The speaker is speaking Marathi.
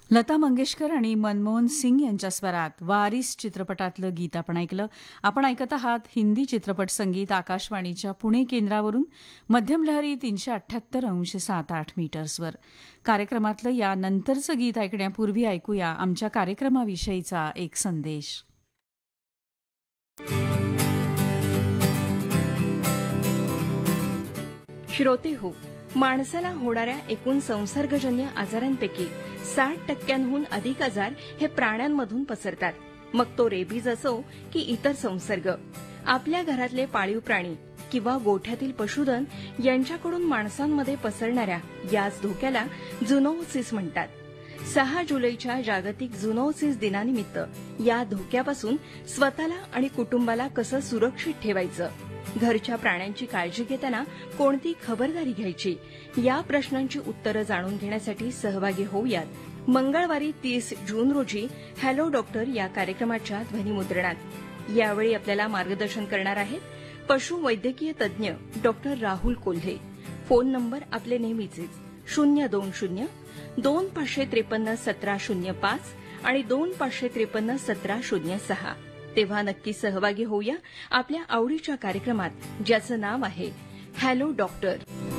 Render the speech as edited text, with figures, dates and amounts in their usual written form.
लता मंगेशकर आणि मनमोहन सिंग यांच्या स्वरात वारिस चित्रपटातलं गीत आपण ऐकलं. आपण ऐकत आहात हिंदी चित्रपट संगीत आकाशवाणीच्या पुणे केंद्रावरून मध्यम लहरी 378.78 मीटर्सवर. कार्यक्रमातलं या नंतरचं गीत ऐकण्यापूर्वी ऐकूया आमच्या कार्यक्रमाविषयीचा एक संदेश. श्रोते हो, माणसाला होणाऱ्या एकूण संसर्गजन्य आजारांपैकी 60% अधिक आजार हे प्राण्यांमधून पसरतात. मग तो रेबीज असो की इतर संसर्ग. आपल्या घरातले पाळीव प्राणी किंवा गोठ्यातील पशुधन यांच्याकडून माणसांमध्ये पसरणाऱ्या याच धोक्याला झुनोसिस म्हणतात. 6 जुलैच्या जागतिक झुनोसिस दिनानिमित्त या धोक्यापासून स्वतःला आणि कुटुंबाला कसं सुरक्षित ठेवायचं, घरच्या प्राण्यांची काळजी घेताना कोणती खबरदारी घ्यायची, या प्रश्नांची उत्तरं जाणून घेण्यासाठी सहभागी होऊयात. मंगळवारी 30 जून रोजी हॅलो डॉक्टर या कार्यक्रमाच्या ध्वनिमुद्रणात. यावेळी आपल्याला मार्गदर्शन करणार आहेत पशुवैद्यकीय तज्ज्ञ doctor Rahul Kolhe. Phone number आपले नेहमीचेच 020-2553-1705 आणि 2553-1706. तेव्हा नक्की सहभागी होऊया आपल्या आवडीच्या कार्यक्रमात, ज्याचं नाव आहे हॅलो डॉक्टर.